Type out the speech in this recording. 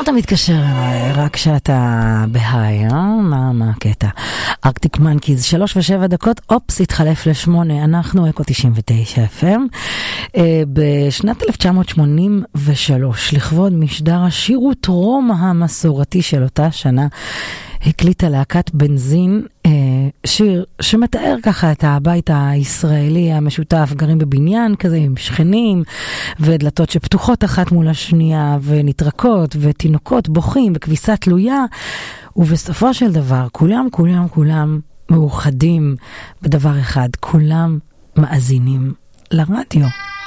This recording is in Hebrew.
אתה מתקשר אליי רק כשאתה בהיי, מה הקטע? ארקטיק מנקיז, 3:07, אופס, התחלף ל8, אנחנו אקו 99 FM. בשנת 1983, לכבוד משדר השירות רום המסורתי של אותה שנה, הקליטה להקת בנזין שיר שמתאר ככה את הבית הישראלי המשותף, גרים בבניין כזה עם שכנים ודלתות שפתוחות אחת מול השנייה ונטרקות ותינוקות בוכים וכביסה תלויה, ובסופו של דבר כולם מאוחדים בדבר אחד, כולם מאזינים לרדיו.